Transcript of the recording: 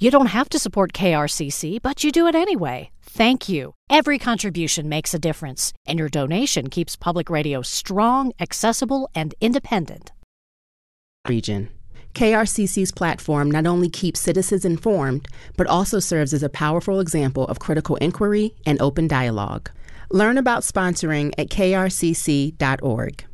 You don't have to support KRCC, but you do it anyway. Thank you. Every contribution makes a difference, and your donation keeps public radio strong, accessible, and independent. Region. KRCC's platform not only keeps citizens informed, but also serves as a powerful example of critical inquiry and open dialogue. Learn about sponsoring at krcc.org.